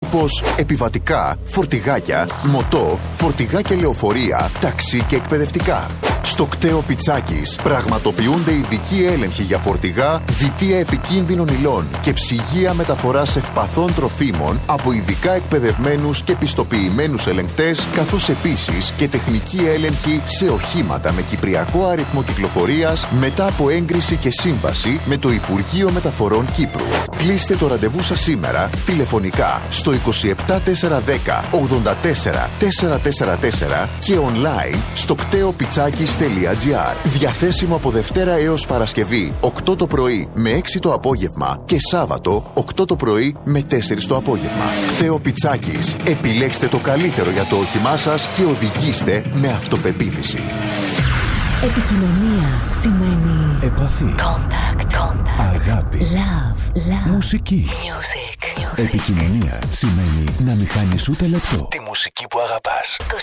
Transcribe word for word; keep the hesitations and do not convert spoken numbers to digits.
όπως επιβατικά, φορτηγάκια, μοτό, φορτηγάκια λεωφορεία, ταξί και εκπαιδευτικά. Στο κταίο Πιτσάκης πραγματοποιούνται ειδικοί έλεγχοι για φορτηγά, βιτία επικίνδυνων υλών και ψυγεία μεταφοράς ευπαθών τροφίμων από ειδικά εκπαιδευμένους και πιστοποιημένους ελεγκτές, καθώς επίσης και τεχνική έλεγχη σε οχήματα με κυπριακό αριθμό κυκλοφορίας μετά από έγκριση και σύμβαση με το Υπουργείο Μεταφορών Κύπρου. Κλείστε το ραντεβού σας σήμερα τηλεφωνικά στο είκοσι επτά τετρακόσια δέκα ογδόντα τέσσερα τετρακόσια σαράντα τέσσερα και online στο κταίο πιτσάκης τελεία τζι άρ. Διαθέσιμο από Δευτέρα έως Παρασκευή οκτώ το πρωί με έξι το απόγευμα και Σάββατο οκτώ το πρωί με τέσσερα το απόγευμα. Κταίο Πιτσάκης. Επιλέξτε το καλύτερο για το όχημά σας και οδηγήστε με αυτοπεποίθηση. Επικοινωνία σημαίνει επαφή, contact, contact. αγάπη, love, love. μουσική. Music, music. Επικοινωνία σημαίνει να μην χάνεις ούτε λεπτό. Τη μουσική που αγαπάς.